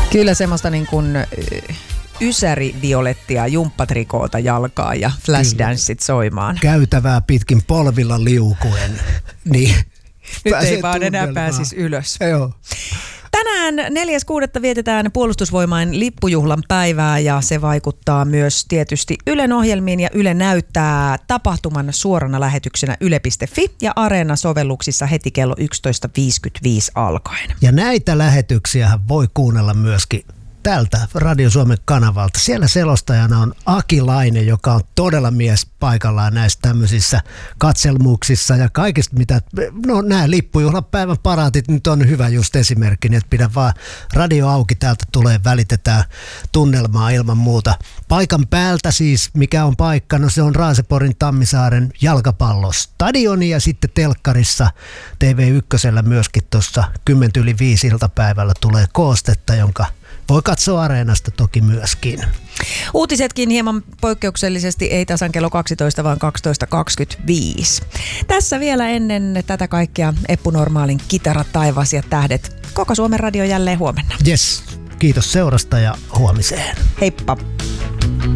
Kyllä semmoista niin kuin ysäri-violettia jumppatrikoota jalkaa ja flashdanceit soimaan. Käytävää pitkin polvilla liukuen. Niin. Nyt ei vaan enää pääsisi ylös. Joo. Tänään 4.6. vietetään Puolustusvoimain lippujuhlan päivää ja se vaikuttaa myös tietysti Ylen ohjelmiin ja Yle näyttää tapahtuman suorana lähetyksenä yle.fi ja Areena-sovelluksissa heti kello 11.55 alkaen. Ja näitä lähetyksiä voi kuunnella myöskin tältä Radio Suomen kanavalta. Siellä selostajana on Aki Laine, joka on todella mies paikallaan näissä tämmöisissä katselmuksissa ja kaikista mitä, no nämä lippujuhlapäivän paraatit nyt on hyvä just esimerkki, että pidä vaan radio auki, täältä tulee, välitetään tunnelmaa ilman muuta. Paikan päältä siis, mikä on paikka, no se on Raaseporin Tammisaaren jalkapallostadioni ja sitten telkkarissa TV1 myöskin tuossa 10:05 iltapäivällä tulee koostetta, jonka voi katsoa Areenasta toki myöskin. Uutisetkin hieman poikkeuksellisesti ei tasan kello 12, vaan 12.25. Tässä vielä ennen tätä kaikkea Eppu Normaalin Kitara, taivas ja tähdet. Koko Suomen radio jälleen huomenna. Yes, kiitos seurasta ja huomiseen. Heippa!